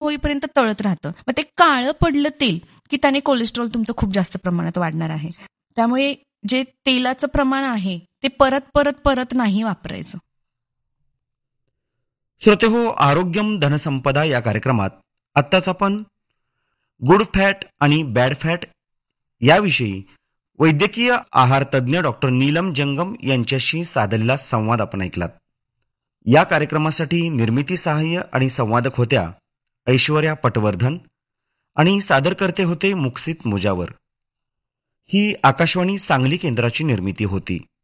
होईपर्यंत तळत राहतं. मग ते काळं पडलं तेल की त्याने कोलेस्ट्रॉल तुमचं खूप जास्त प्रमाणात वाढणार आहे. त्यामुळे जे तेलाचं प्रमाण आहे ते परत परत परत नाही वापरायचं. श्रोते हो, आरोग्यम धनसंपदा या कार्यक्रमात आत्ताच आपण गुड फॅट आणि बॅड फॅट याविषयी वैद्यकीय आहार तज्ज्ञ डॉक्टर नीलम जंगम यांच्याशी साधलेला संवाद आपण ऐकलात. या कार्यक्रमासाठी निर्मिती सहाय्य आणि संवादक होत्या ऐश्वर्या पटवर्धन आणि सादरकर्ते होते मुक्सित मुजावर. ही आकाशवाणी सांगली केंद्राची निर्मिती होती.